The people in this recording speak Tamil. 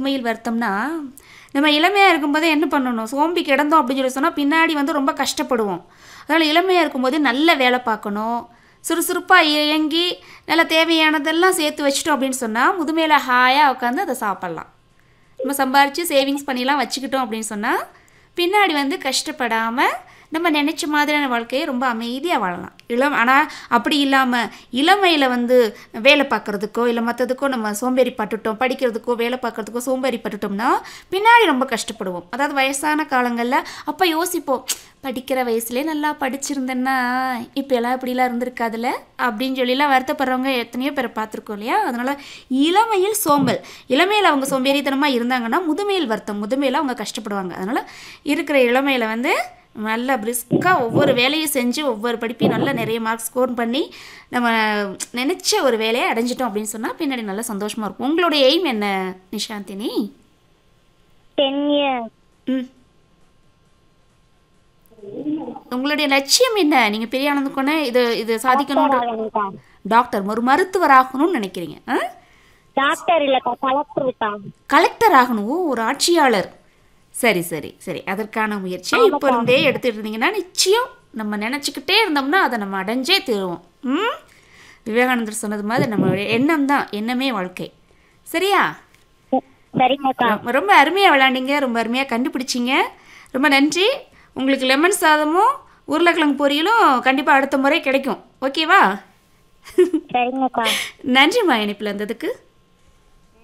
முதுமையில் வருத்தம்னா நம்ம இளமையாக இருக்கும்போதே என்ன பண்ணணும், சோம்பி கிடந்தோம் அப்படின்னு சொல்லி சொன்னால் பின்னாடி வந்து ரொம்ப கஷ்டப்படுவோம். அதனால் இளமையாக இருக்கும்போதே நல்ல வேலை பார்க்கணும், சுறுசுறுப்பாக இயங்கி நல்லா தேவையானதெல்லாம் சேர்த்து வச்சிட்டோம் அப்படின்னு சொன்னால் முதுமையில் ஹாயாக உட்காந்து அதை சாப்பிட்லாம். நம்ம சம்பாரித்து சேவிங்ஸ் பண்ணிலாம் வச்சுக்கிட்டோம் அப்படின்னு சொன்னால் பின்னாடி வந்து கஷ்டப்படாமல் நம்ம நினச்ச மாதிரியான வாழ்க்கையை ரொம்ப அமைதியாக வாழலாம். ஆனால் அப்படி இல்லாமல் இளமையில் வந்து வேலை பார்க்குறதுக்கோ இல்லை மற்றதுக்கோ நம்ம சோம்பேறி பட்டுட்டோம், படிக்கிறதுக்கோ வேலை பார்க்குறதுக்கோ சோம்பேறி பட்டுட்டோம்னா பின்னாடி ரொம்ப கஷ்டப்படுவோம். அதாவது வயசான காலங்களில் அப்போ யோசிப்போம், படிக்கிற வயசுலேயே நல்லா படிச்சிருந்தேன்னா இப்போ எல்லாம் இப்படிலாம் இருந்திருக்காதுல்ல அப்படின்னு சொல்லிலாம் வருத்தப்படுறவங்க எத்தனையோ பேரை பார்த்துருக்கோம் இல்லையா. அதனால் இளமையில் சோம்பல், இளமையில் அவங்க சோம்பேறித்தனமாக இருந்தாங்கன்னா முதுமையில் வருத்தம், முதுமையில் அவங்க கஷ்டப்படுவாங்க. அதனால் இருக்கிற இளமையில் வந்து நல்லா பிரிஸ்காக ஒவ்வொரு வேலையும் செஞ்சு ஒவ்வொரு படிப்பையும் நல்லா நிறைய மார்க்ஸ் ஸ்கோர் பண்ணி நம்ம நினச்ச ஒரு வேலையை அடைஞ்சிட்டோம் அப்படின்னு சொன்னால் பின்னாடி நல்லா சந்தோஷமாக இருக்கும். உங்களுடைய எய்ம் என்ன நிஷாந்தினி? 10 years. உங்களுடைய லட்சியம் என்ன? நீங்கள் பெரிய ஆனதுக்கொன்னே இது சாதிக்கணும், டாக்டர் ஒரு மருத்துவர் ஆகணும்னு நினைக்கிறீங்க? டாக்டர் இல்லக்கா, கலெக்டர்க்கா. கலெக்டர் ஆகணும், ஒரு ஆட்சியாளர். சரி சரி சரி, அதற்கான முயற்சியை இப்போ இருந்தே எடுத்துகிட்டு இருந்தீங்கன்னா நிச்சயம் நம்ம நினச்சிக்கிட்டே இருந்தோம்னா அதை நம்ம அடைஞ்சே தருவோம். விவேகானந்தர் சொன்னது மாதிரி நம்மளுடைய எண்ணம் தான், எண்ணமே வாழ்க்கை. சரியா? சரிங்கக்கா. ரொம்ப அருமையாக விளையாண்டிங்க, ரொம்ப அருமையாக கண்டுபிடிச்சிங்க. ரொம்ப நன்றி. உங்களுக்கு லெமன் சாதமும் உருளைக்கிழங்கு பொரியலும் கண்டிப்பாக அடுத்த முறை கிடைக்கும். ஓகேவா? சரிங்கக்கா. நன்றிம்மா இணைப்பில் இருந்ததுக்கு.